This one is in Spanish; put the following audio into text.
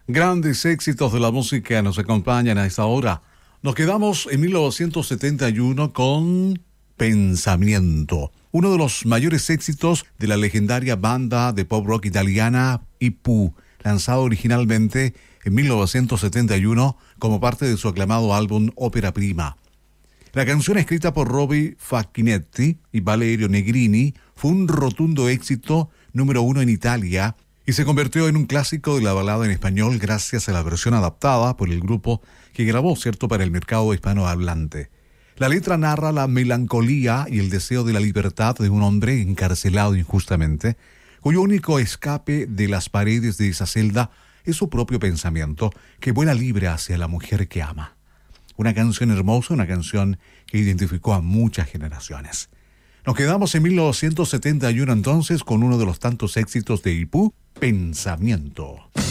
Grandes éxitos de la música nos acompañan a esta hora. Nos quedamos en 1971 con Pensamiento, uno de los mayores éxitos de la legendaria banda de pop rock italiana I Pooh, lanzado originalmente en 1971 como parte de su aclamado álbum Ópera Prima. La canción, escrita por Roby Facchinetti y Valerio Negrini, fue un rotundo éxito número 1 en Italia y se convirtió en un clásico de la balada en español gracias a la versión adaptada por el grupo que grabó, para el mercado hispanohablante. La letra narra la melancolía y el deseo de la libertad de un hombre encarcelado injustamente, cuyo único escape de las paredes de esa celda es su propio pensamiento, que vuela libre hacia la mujer que ama. Una canción hermosa, una canción que identificó a muchas generaciones. Nos quedamos en 1971 entonces con uno de los tantos éxitos de I Pooh, Pensamiento.